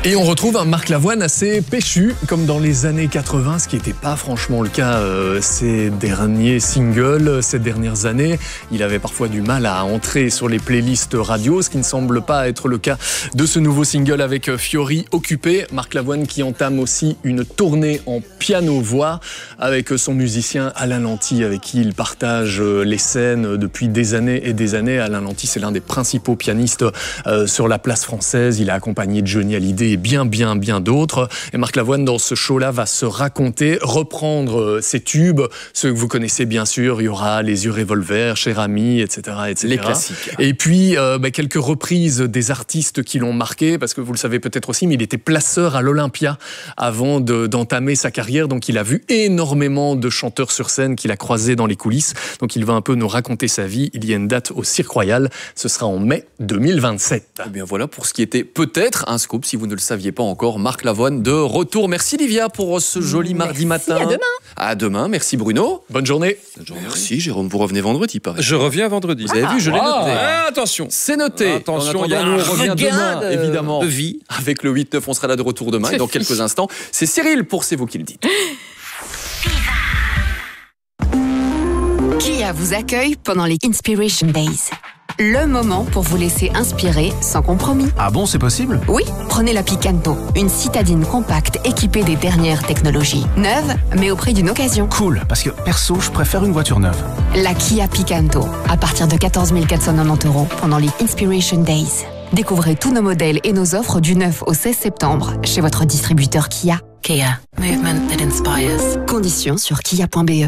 Et on retrouve un Marc Lavoine assez péchu, comme dans les années 80, ce qui n'était pas franchement le cas ces derniers singles, ces dernières années. Il avait parfois du mal à entrer sur les playlists radio, ce qui ne semble pas être le cas de ce nouveau single avec Fiori, Occupé. Marc Lavoine qui entame aussi une tournée en piano-voix avec son musicien Alain Lanty, avec qui il partage les scènes depuis des années et des années. Alain Lanty, c'est l'un des principaux pianistes sur la place française. Il a accompagné Johnny Hallyday et bien d'autres. Et Marc Lavoine, dans ce show-là, va se raconter, reprendre ses tubes, ceux que vous connaissez bien sûr. Il y aura Les Yeux Revolver, Cher Ami, etc. Les classiques. Et puis, quelques reprises des artistes qui l'ont marqué, parce que vous le savez peut-être aussi, mais il était placeur à l'Olympia avant d'entamer sa carrière. Donc, il a vu énormément de chanteurs sur scène qu'il a croisés dans les coulisses. Donc, il va un peu nous raconter sa vie. Il y a une date au Cirque Royal. Ce sera en mai 2027. Eh bien voilà pour ce qui était peut-être un scoop, si vous ne le saviez pas encore. Marc Lavoine de retour. Merci Livia pour ce joli mardi matin. À demain. À demain. Merci Bruno. Bonne journée. Merci Jérôme. Vous revenez vendredi, pareil. Je reviens vendredi. Vous avez vu, je l'ai noté. Attention. C'est noté. Attention, En attendant, nous, on revient demain, évidemment. de vie. Avec le 8-9, on sera là de retour demain. Et dans quelques instants, c'est Cyril pour C'est vous qui le dites. Kia vous accueille pendant les Inspiration Days. Le moment pour vous laisser inspirer sans compromis. Ah bon, c'est possible? Oui, prenez la Picanto, une citadine compacte équipée des dernières technologies. Neuve, mais au prix d'une occasion. Cool, parce que perso, je préfère une voiture neuve. La Kia Picanto, à partir de 14 490 € pendant les Inspiration Days. Découvrez tous nos modèles et nos offres du 9 au 16 septembre chez votre distributeur Kia. Kia, movement that inspires. Conditions sur kia.be.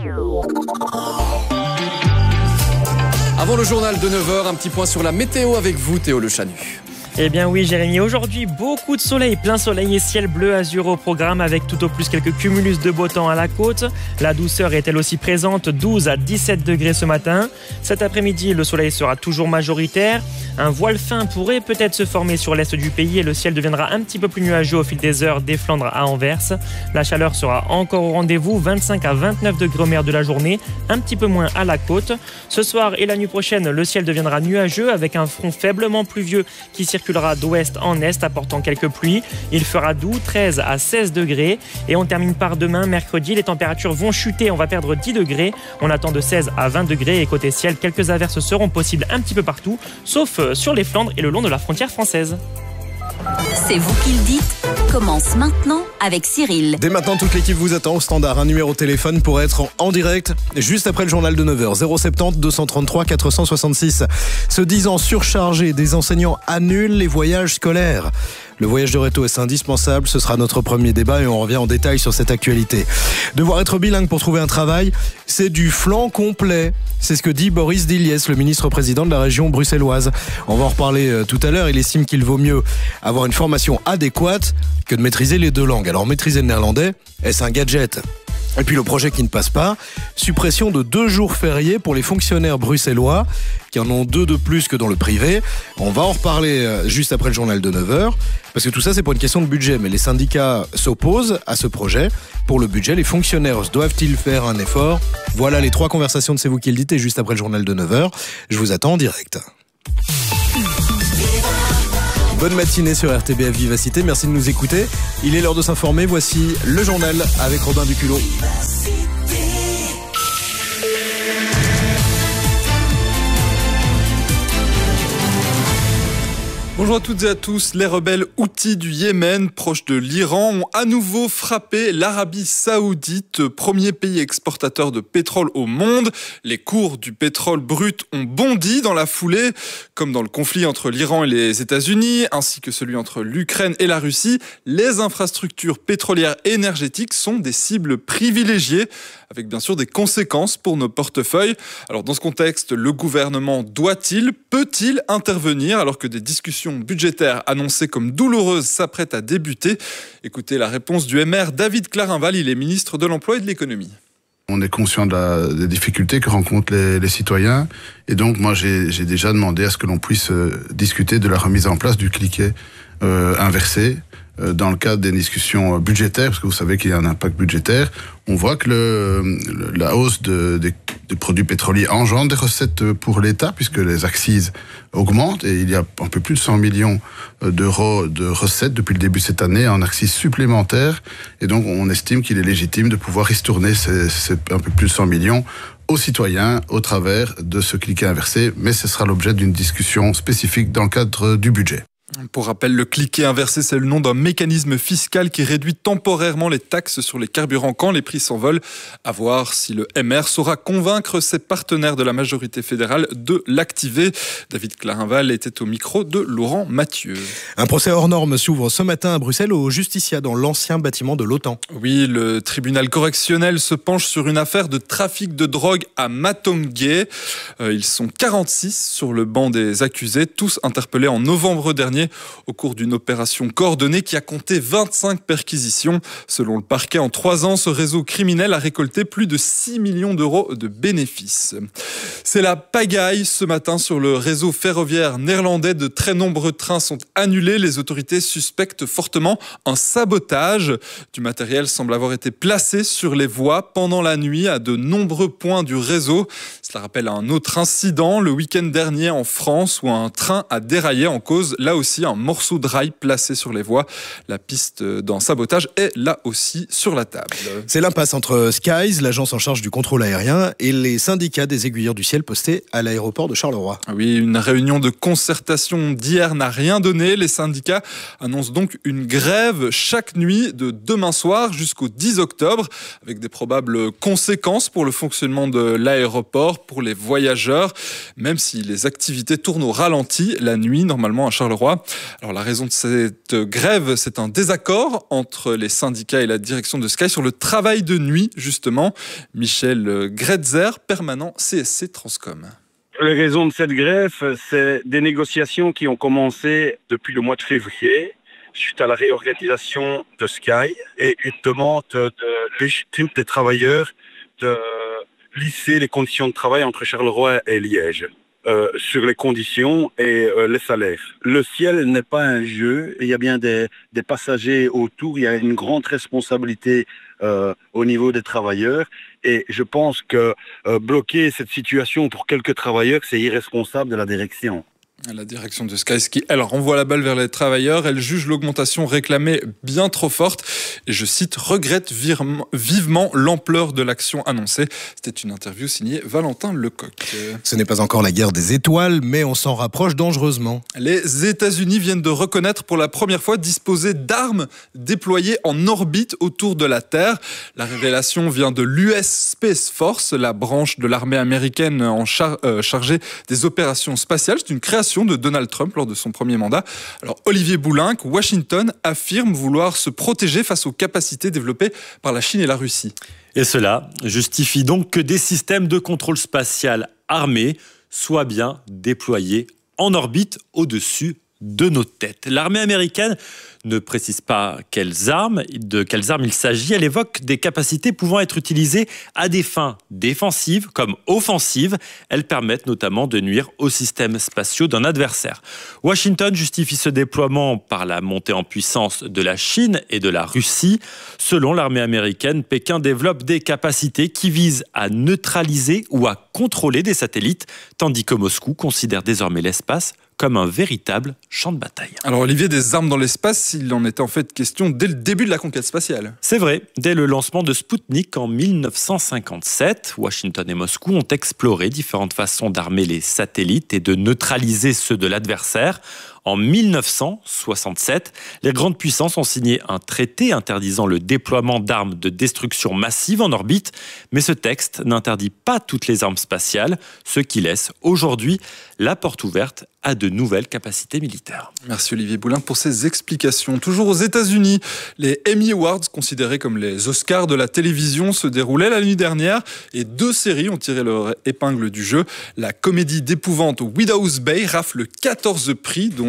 Avant le journal de 9h, un petit point sur la météo avec vous, Théo Le Chanu. Eh bien oui Jérémy, aujourd'hui beaucoup de soleil, plein soleil et ciel bleu azur au programme avec tout au plus quelques cumulus de beau temps à la côte. La douceur est elle aussi présente, 12 à 17 degrés ce matin. Cet après-midi, le soleil sera toujours majoritaire. Un voile fin pourrait peut-être se former sur l'est du pays et le ciel deviendra un petit peu plus nuageux au fil des heures des Flandres à Anvers. La chaleur sera encore au rendez-vous, 25 à 29 degrés au meilleur de la journée, un petit peu moins à la côte. Ce soir et la nuit prochaine, le ciel deviendra nuageux avec un front faiblement pluvieux qui circulera d'ouest en est apportant quelques pluies. Il fera doux, 13 à 16 degrés. Et on termine par demain, mercredi. Les températures vont chuter, on va perdre 10 degrés. On attend de 16 à 20 degrés. Et côté ciel, quelques averses seront possibles un petit peu partout, sauf sur les Flandres et le long de la frontière française. C'est vous qui le dites commence maintenant avec Cyril. Dès maintenant, toute l'équipe vous attend au standard. Un numéro de téléphone pour être en direct juste après le journal de 9h. 070 233 466. Se disant surchargés, des enseignants annulent les voyages scolaires. Le voyage de réto est indispensable, ce sera notre premier débat et on revient en détail sur cette actualité. Devoir être bilingue pour trouver un travail, c'est du flanc complet. C'est ce que dit Boris Diliès, le ministre-président de la région bruxelloise. On va en reparler tout à l'heure. Il estime qu'il vaut mieux avoir une formation adéquate que de maîtriser les deux langues. Alors maîtriser le néerlandais, est-ce un gadget ? Et puis le projet qui ne passe pas, suppression de 2 jours fériés pour les fonctionnaires bruxellois, qui en ont 2 de plus que dans le privé. On va en reparler juste après le journal de 9h, parce que tout ça c'est pour une question de budget, mais les syndicats s'opposent à ce projet. Pour le budget, les fonctionnaires doivent-ils faire un effort ? Voilà les 3 conversations de C'est vous qui le dites, et juste après le journal de 9h, je vous attends en direct. Bonne matinée sur RTBF Vivacité, merci de nous écouter. Il est l'heure de s'informer, voici le journal avec Robin Duculot. Bonjour à toutes et à tous. Les rebelles Houthis du Yémen, proches de l'Iran, ont à nouveau frappé l'Arabie Saoudite, premier pays exportateur de pétrole au monde. Les cours du pétrole brut ont bondi dans la foulée, comme dans le conflit entre l'Iran et les États-Unis, ainsi que celui entre l'Ukraine et la Russie. Les infrastructures pétrolières et énergétiques sont des cibles privilégiées, avec bien sûr des conséquences pour nos portefeuilles. Alors dans ce contexte, le gouvernement doit-il, peut-il intervenir alors que des discussions budgétaires annoncées comme douloureuses s'apprêtent à débuter? Écoutez la réponse du MR David Clarinval, il est ministre de l'Emploi et de l'Économie. On est conscient des difficultés que rencontrent les citoyens et donc moi j'ai déjà demandé à ce que l'on puisse discuter de la remise en place du cliquet inversé dans le cadre des discussions budgétaires, parce que vous savez qu'il y a un impact budgétaire. On voit que la hausse des des produits pétroliers engendrent des recettes pour l'État, puisque les accises augmentent, et il y a un peu plus de 100 millions d'euros de recettes depuis le début de cette année en accises supplémentaires, et donc on estime qu'il est légitime de pouvoir ristourner ces un peu plus de 100 millions aux citoyens au travers de ce cliquet inversé, mais ce sera l'objet d'une discussion spécifique dans le cadre du budget. Pour rappel, le cliquet inversé, c'est le nom d'un mécanisme fiscal qui réduit temporairement les taxes sur les carburants quand les prix s'envolent. À voir si le MR saura convaincre ses partenaires de la majorité fédérale de l'activer. David Clarinval était au micro de Laurent Mathieu. Un procès hors norme s'ouvre ce matin à Bruxelles au Justicia dans l'ancien bâtiment de l'OTAN. Oui, le tribunal correctionnel se penche sur une affaire de trafic de drogue à Matongué. Ils sont 46 sur le banc des accusés, tous interpellés en novembre dernier au cours d'une opération coordonnée qui a compté 25 perquisitions. Selon le parquet, en 3 ans, ce réseau criminel a récolté plus de 6 millions d'euros de bénéfices. C'est la pagaille ce matin sur le réseau ferroviaire néerlandais. De très nombreux trains sont annulés. Les autorités suspectent fortement un sabotage. Du matériel semble avoir été placé sur les voies pendant la nuit à de nombreux points du réseau. Cela rappelle un autre incident le week-end dernier en France où un train a déraillé, en cause là aussi un morceau de rail placé sur les voies. La piste d'un sabotage est là aussi sur la table. C'est l'impasse entre Skies, l'agence en charge du contrôle aérien, et les syndicats des aiguilleurs du ciel postés à l'aéroport de Charleroi. Oui, une réunion de concertation d'hier n'a rien donné. Les syndicats annoncent donc une grève chaque nuit de demain soir jusqu'au 10 octobre, avec des probables conséquences pour le fonctionnement de l'aéroport, pour les voyageurs, même si les activités tournent au ralenti la nuit, normalement à Charleroi. Alors la raison de cette grève, c'est un désaccord entre les syndicats et la direction de Sky sur le travail de nuit, justement. Michel Gretzer, permanent CSC Transcom. Les raisons de cette grève, c'est des négociations qui ont commencé depuis le mois de février, suite à la réorganisation de Sky, et une demande légitime des travailleurs de lisser les conditions de travail entre Charleroi et Liège. Sur les conditions et les salaires. Le ciel n'est pas un jeu, il y a bien des passagers autour, il y a une grande responsabilité au niveau des travailleurs, et je pense que bloquer cette situation pour quelques travailleurs, c'est irresponsable de la direction. La direction de Sky, qui, elle, renvoie la balle vers les travailleurs. Elle juge l'augmentation réclamée bien trop forte et, je cite, regrette vivement l'ampleur de l'action annoncée. C'était une interview signée Valentin Lecoq. Ce n'est pas encore la guerre des étoiles, mais on s'en rapproche dangereusement. Les États-Unis viennent de reconnaître pour la première fois disposer d'armes déployées en orbite autour de la Terre. La révélation vient de l'US Space Force, la branche de l'armée américaine chargée des opérations spatiales. C'est une création de Donald Trump lors de son premier mandat. Alors Olivier Boulinck, Washington affirme vouloir se protéger face aux capacités développées par la Chine et la Russie. Et cela justifie donc que des systèmes de contrôle spatial armés soient bien déployés en orbite au-dessus de nos têtes. L'armée américaine ne précise pas de quelles armes il s'agit. Elle évoque des capacités pouvant être utilisées à des fins défensives comme offensives. Elles permettent notamment de nuire aux systèmes spatiaux d'un adversaire. Washington justifie ce déploiement par la montée en puissance de la Chine et de la Russie. Selon l'armée américaine, Pékin développe des capacités qui visent à neutraliser ou à contrôler des satellites, tandis que Moscou considère désormais l'espace comme un véritable champ de bataille. Alors Olivier, des armes dans l'espace, il en était en fait question dès le début de la conquête spatiale. C'est vrai, dès le lancement de Sputnik en 1957, Washington et Moscou ont exploré différentes façons d'armer les satellites et de neutraliser ceux de l'adversaire. En 1967, les grandes puissances ont signé un traité interdisant le déploiement d'armes de destruction massive en orbite, mais ce texte n'interdit pas toutes les armes spatiales, ce qui laisse aujourd'hui la porte ouverte à de nouvelles capacités militaires. Merci Olivier Boulinck pour ces explications. Toujours aux États-Unis, les Emmy Awards, considérés comme les Oscars de la télévision, se déroulaient la nuit dernière et 2 séries ont tiré leur épingle du jeu. La comédie d'épouvante Widow's Bay rafle 14 prix, dont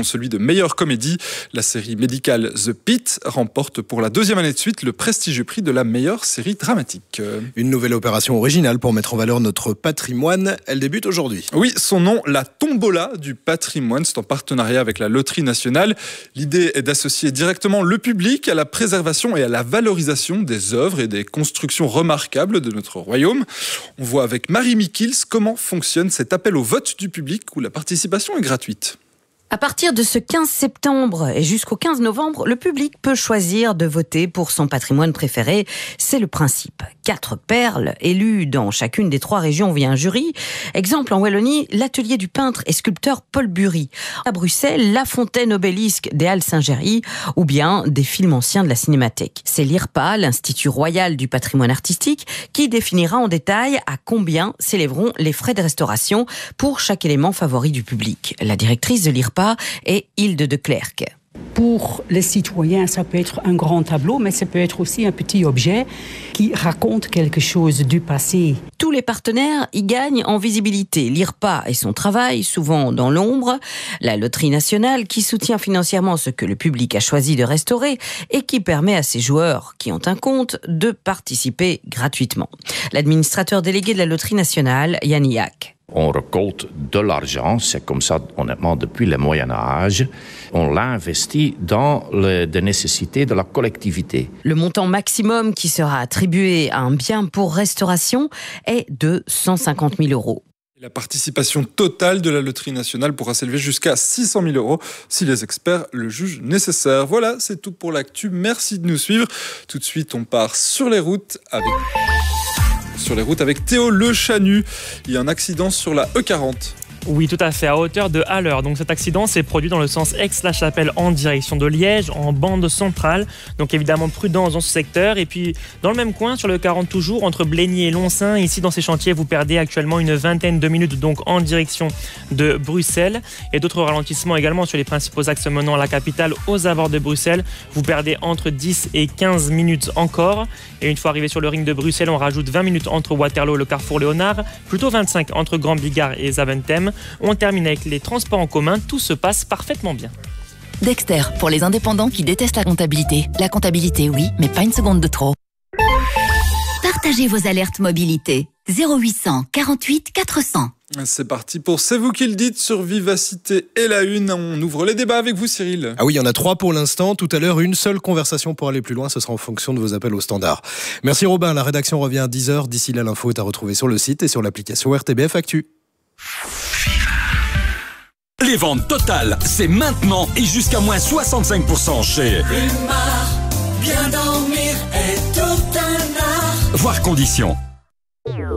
celui de meilleure comédie. La série médicale The Pitt remporte pour la 2e année de suite le prestigieux prix de la meilleure série dramatique. Une nouvelle opération originale pour mettre en valeur notre patrimoine. Elle débute aujourd'hui. Oui, son nom, la Tombola du patrimoine. C'est en partenariat avec la Loterie nationale. L'idée est d'associer directement le public à la préservation et à la valorisation des œuvres et des constructions remarquables de notre royaume. On voit avec Marie Mikils comment fonctionne cet appel au vote du public où la participation est gratuite. À partir de ce 15 septembre et jusqu'au 15 novembre, le public peut choisir de voter pour son patrimoine préféré. C'est le principe. 4 perles élues dans chacune des 3 régions via un jury. Exemple en Wallonie, l'atelier du peintre et sculpteur Paul Bury. À Bruxelles, la fontaine obélisque des Halles Saint-Géry ou bien des films anciens de la Cinémathèque. C'est l'IRPA, l'Institut Royal du Patrimoine Artistique, qui définira en détail à combien s'élèveront les frais de restauration pour chaque élément favori du public. La directrice de l'IRPA est Hilde de Clercq. Pour les citoyens, ça peut être un grand tableau, mais ça peut être aussi un petit objet qui raconte quelque chose du passé. Tous les partenaires y gagnent en visibilité. L'IRPA et son travail, souvent dans l'ombre. La Loterie nationale qui soutient financièrement ce que le public a choisi de restaurer et qui permet à ses joueurs qui ont un compte de participer gratuitement. L'administrateur délégué de la Loterie nationale, Yann Iac. On récolte de l'argent, c'est comme ça honnêtement depuis le Moyen-Âge. On l'investit dans les nécessités de la collectivité. Le montant maximum qui sera attribué à un bien pour restauration est de 150 000 €. La participation totale de la Loterie nationale pourra s'élever jusqu'à 600 000 € si les experts le jugent nécessaire. Voilà, c'est tout pour l'actu. Merci de nous suivre. Tout de suite, on part sur les routes avec Théo Le Chanu. Il y a un accident sur la E40. Oui, tout à fait, à hauteur de Haller. Donc cet accident s'est produit dans le sens Aix-la-Chapelle en direction de Liège, en bande centrale. Donc évidemment, prudence dans ce secteur. Et puis, dans le même coin, sur le 40 toujours, entre Blény et Loncin, ici dans ces chantiers, vous perdez actuellement une vingtaine de minutes donc en direction de Bruxelles. Et d'autres ralentissements également sur les principaux axes menant à la capitale, aux abords de Bruxelles. Vous perdez entre 10 et 15 minutes encore. Et une fois arrivé sur le ring de Bruxelles, on rajoute 20 minutes entre Waterloo et le carrefour Léonard, plutôt 25 entre Grand Bigard et Zaventem. On termine avec les transports en commun, tout se passe parfaitement bien. Dexter, pour les indépendants qui détestent la comptabilité. La comptabilité, oui, mais pas une seconde de trop. Partagez vos alertes mobilité. 0800 48 400. C'est parti pour C'est vous qui le dites sur Vivacité et la Une. On ouvre les débats avec vous, Cyril. Ah oui, il y en a 3 pour l'instant. Tout à l'heure, une seule conversation pour aller plus loin. Ce sera en fonction de vos appels au standard. Merci Robin. La rédaction revient à 10h. D'ici là, l'info est à retrouver sur le site et sur l'application RTBF Actu. Les ventes totales, c'est maintenant et jusqu'à moins 65% chez Plumard, bien dormir est tout un art. Voir conditions.